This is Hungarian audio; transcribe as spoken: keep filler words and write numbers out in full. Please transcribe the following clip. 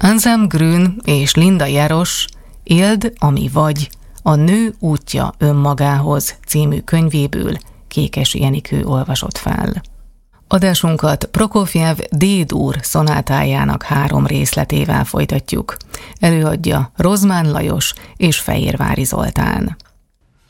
Anselm Grün és Linda Jarosz Éld, ami vagy, a Nő útja önmagához című könyvéből Kékesi Enikő olvasott fel. Adásunkat Prokofjev D-dur szonátájának három részletével folytatjuk. Előadja Rozmán Lajos és Fehérvári Zoltán.